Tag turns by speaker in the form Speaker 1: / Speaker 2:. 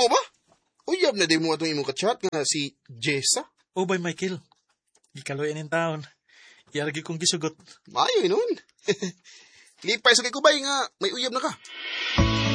Speaker 1: Mo ba? Uyab na din mo atong imong kachat nga si Jessa.
Speaker 2: O bay Michael, gikaloyan in taon. Iargi kong gisugot.
Speaker 1: Maayo nun. Lipay sa kay kubay nga may uyab na ka.